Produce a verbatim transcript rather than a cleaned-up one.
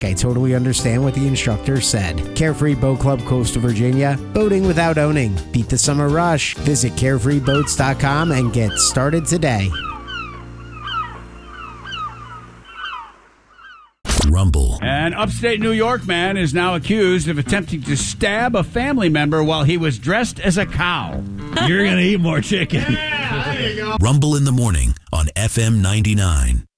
I totally understand what the instructor said. Carefree Boat Club Coastal Virginia. Boating without owning. Beat the summer rush. Visit carefree boats dot com and get started today. Rumble. An upstate New York man is now accused of attempting to stab a family member while he was dressed as a cow. You're going to eat more chicken. Yeah, there you go. Rumble in the morning on F M ninety-nine.